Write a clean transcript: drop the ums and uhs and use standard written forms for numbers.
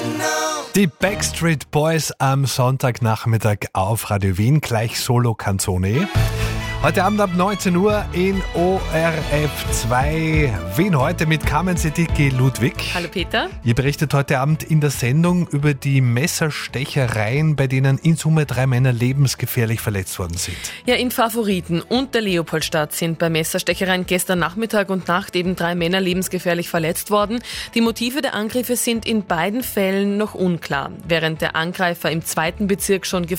Die Backstreet Boys am Sonntagnachmittag auf Radio Wien, gleich Solo Canzone. Heute Abend ab 19 Uhr in ORF 2 Wien, heute mit Carmen Sedicki Ludwig. Hallo Peter. Ihr berichtet heute Abend in der Sendung über die Messerstechereien, bei denen in Summe 3 Männer lebensgefährlich verletzt worden sind. Ja, in Favoriten und der Leopoldstadt sind bei Messerstechereien gestern Nachmittag und Nacht eben 3 Männer lebensgefährlich verletzt worden. Die Motive der Angriffe sind in beiden Fällen noch unklar. Während der Angreifer im 2. Bezirk schon